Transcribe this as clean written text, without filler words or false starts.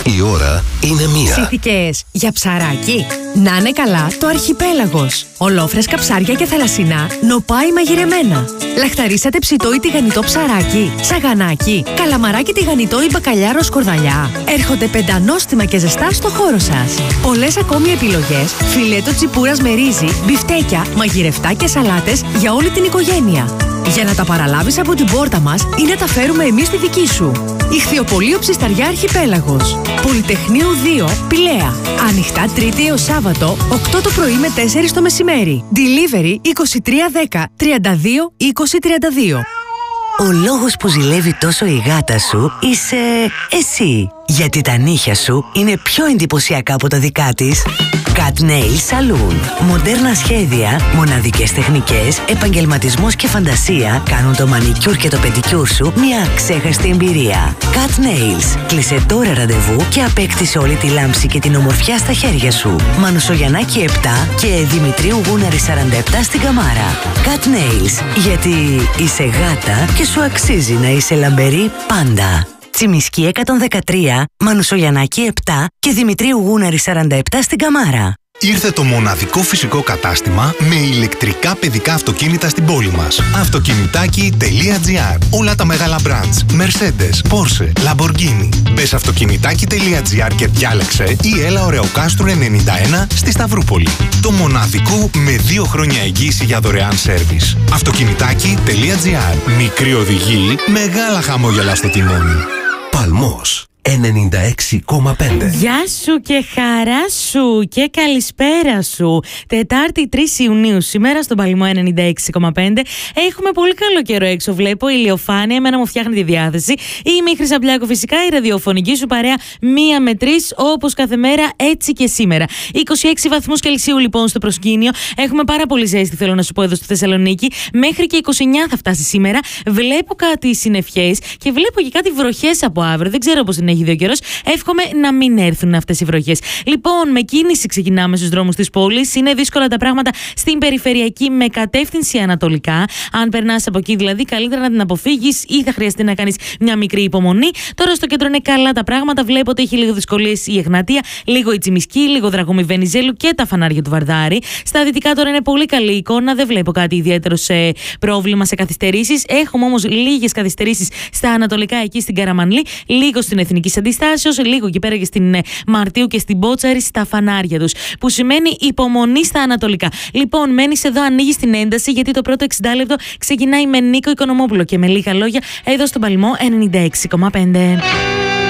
Η ώρα είναι 1. Ψήθηκες για ψαράκι? Να είναι καλά το Αρχιπέλαγος. Ολόφρεσκα ψάρια και θαλασσινά, νοπάι μαγειρεμένα. Λαχταρίσατε ψητό ή τηγανιτό ψαράκι, σαγανάκι, καλαμαράκι τηγανιτό ή μπακαλιάρο σκορδαλιά. Έρχονται πεντανόστιμα και ζεστά στο χώρο σας. Πολλές ακόμη επιλογές, φιλέτο τσιπούρας με ρύζι, μπιφτέκια, μαγειρευτά και σαλάτες για όλη την οικογένεια. Για να τα παραλάβεις από την πόρτα μας ή να τα φέρουμε εμείς στη δική σου. Ιχθυοπωλείο Ψισταριά Αρχιπέλαγος. Πολυτεχνείου 2, Πηλαία. Ανοιχτά Τρίτη έως Σάββατο, 8 το πρωί με 4 το μεσημέρι. Delivery 2310 32 20 32. Ο λόγος που ζηλεύει τόσο η γάτα σου είσαι εσύ. Γιατί τα νύχια σου είναι πιο εντυπωσιακά από τα δικά της. Cat Nail Saloon. Μοντέρνα σχέδια, μοναδικές τεχνικές, επαγγελματισμός και φαντασία κάνουν το μανικιούρ και το πεντικιούρ σου μια ξέχαστη εμπειρία. Cat Nails. Κλείσε τώρα ραντεβού και απέκτησε όλη τη λάμψη και την ομορφιά στα χέρια σου. Μανουσογιαννάκη 7 και Δημητρίου Γούναρη 47 στην Καμάρα. Cat Nails. Γιατί είσαι γάτα και σου αξίζει να είσαι λαμπερή πάντα. Τσιμισκή 113, Μανουσογιαννάκη 7 και Δημητρίου Γούναρη 47 στην Καμάρα. Ήρθε το μοναδικό φυσικό κατάστημα με ηλεκτρικά παιδικά αυτοκίνητα στην πόλη μας. Αυτοκινητάκι.gr. Όλα τα μεγάλα brands. Mercedes, Porsche, Lamborghini. Μπες αυτοκινητάκι.gr και διάλεξε ή έλα Ωρεοκάστρου 91 στη Σταυρούπολη. Το μοναδικό με 2 χρόνια εγγύηση για δωρεάν σέρβις. Αυτοκινητάκι.gr. Μικρή οδηγή, μεγάλα χαμόγελα στο τιμόνι. Παλμός 96,5. Γεια σου και χαρά σου και καλησπέρα σου. Τετάρτη 3 Ιουνίου σήμερα στον Παλμό 96,5. Έχουμε πολύ καλό καιρό έξω. Βλέπω ηλιοφάνεια, εμένα μου φτιάχνει τη διάθεση. Είμαι η Χρυσαμπλιάκο, φυσικά η ραδιοφωνική σου παρέα 1 με 3, όπως κάθε μέρα, έτσι και σήμερα. 26 βαθμούς Κελσίου λοιπόν στο προσκήνιο. Έχουμε πάρα πολύ ζέστη, θέλω να σου πω, εδώ στη Θεσσαλονίκη. Μέχρι και 29 θα φτάσει σήμερα. Βλέπω κάτι συννεφιές και βλέπω και κάτι βροχές από αύριο. Δεν ξέρω πώς την έχει δει ο καιρός. Εύχομαι να μην έρθουν αυτές οι βροχές. Λοιπόν, με κίνηση ξεκινάμε στους δρόμους της πόλης. Είναι δύσκολα τα πράγματα στην περιφερειακή με κατεύθυνση ανατολικά. Αν περνάς από εκεί, δηλαδή, καλύτερα να την αποφύγεις ή θα χρειαστεί να κάνεις μια μικρή υπομονή. Τώρα στο κέντρο είναι καλά τα πράγματα. Βλέπω ότι έχει λίγο δυσκολίες η Εγνατία, λίγο η Τσιμισκή, λίγο Δραγούμη Βενιζέλου και τα φανάρια του Βαρδάρη. Στα δυτικά τώρα είναι πολύ καλή εικόνα. Δεν βλέπω κάτι ιδιαίτερο σε πρόβλημα, σε καθυστερήσεις. Έχουμε όμως λίγες καθυστερήσεις στα ανατολικά, εκεί στην Καραμανλή, λίγο στην Εθνική Αντιστάσεως, λίγο εκεί πέρα και στην Μαρτίου και στην Μπότσαρη στα φανάρια τους. Που σημαίνει υπομονή στα ανατολικά. Λοιπόν, μένεις εδώ, ανοίγεις την ένταση, γιατί το πρώτο 60 λεπτό ξεκινάει με Νίκο Οικονομόπουλο και με λίγα λόγια εδώ στον Παλμό 96,5.